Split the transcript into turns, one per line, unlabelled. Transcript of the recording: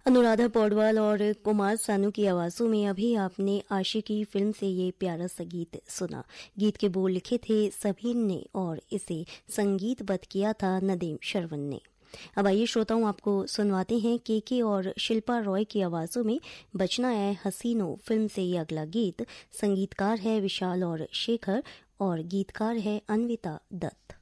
अनुराधा पौडवाल और कुमार सानू की आवाजों में अभी आपने आशिकी फिल्म से ये प्यारा सा गीत सुना। गीत के बोल लिखे थे सबीन ने और इसे संगीतबद्ध किया था नदीम शरवण ने। अब आइए श्रोताओं, आपको सुनवाते हैं केके और शिल्पा रॉय की आवाजों में बचना है हसीनो फिल्म से ये अगला गीत। संगीतकार है विशाल और शेखर और गीतकार है अन्विता दत्त।